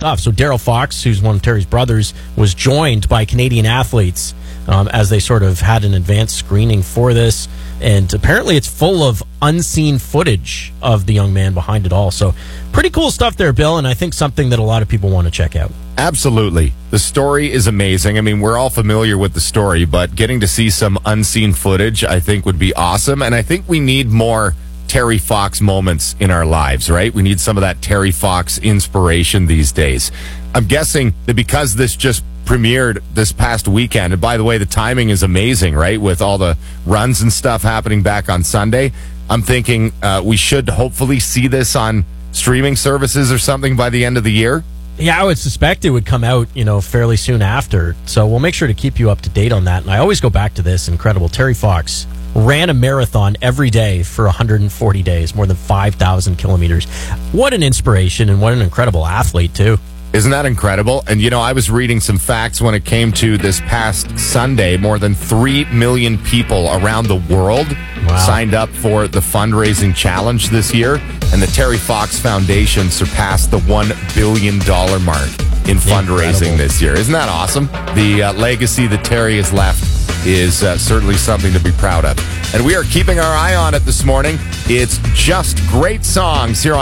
stuff. So Daryl Fox, who's one of Terry's brothers, was joined by Canadian athletes as they sort of had an advanced screening for this. And apparently it's full of unseen footage of the young man behind it all. So pretty cool stuff there, Bill, and I think something that a lot of people want to check out. Absolutely. The story is amazing. I mean, we're all familiar with the story, but getting to see some unseen footage, I think, would be awesome. And I think we need more Terry Fox moments in our lives, right? We need some of that Terry Fox inspiration these days. I'm guessing that because this just premiered this past weekend, and by the way, the timing is amazing, right? With all the runs and stuff happening back on Sunday, I'm thinking we should hopefully see this on streaming services or something by the end of the year. Yeah, I would suspect it would come out, fairly soon after. So we'll make sure to keep you up to date on that. And I always go back to this incredible. Terry Fox ran a marathon every day for 140 days, more than 5,000 kilometers. What an inspiration and what an incredible athlete, too. Isn't that incredible? And, I was reading some facts when it came to this past Sunday. More than 3 million people around the world signed up for the fundraising challenge this year. And the Terry Fox Foundation surpassed the $1 billion mark in fundraising this year. Isn't that awesome? The legacy that Terry has left is certainly something to be proud of. And we are keeping our eye on it this morning. It's just great songs here on